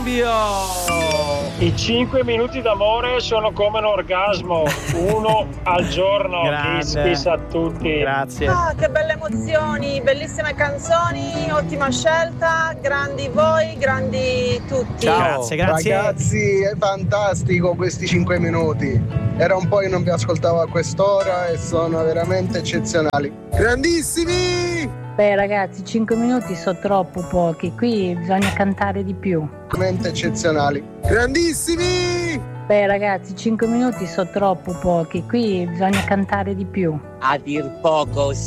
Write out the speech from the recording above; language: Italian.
cambio. I 5 minuti d'amore sono come un orgasmo, uno al giorno. Kiss a tutti. Grazie. Ah, che belle emozioni, bellissime canzoni, ottima scelta, grandi voi, grandi tutti. Ciao. Grazie. Ragazzi, è fantastico questi 5 minuti. Era un po' che non vi ascoltavo a quest'ora e sono veramente eccezionali. Grandissimi! Beh ragazzi, 5 minuti sono troppo pochi, qui bisogna cantare di più. Veramente eccezionali. Grandissimi! Beh ragazzi, 5 minuti sono troppo pochi, qui bisogna cantare di più. A dir poco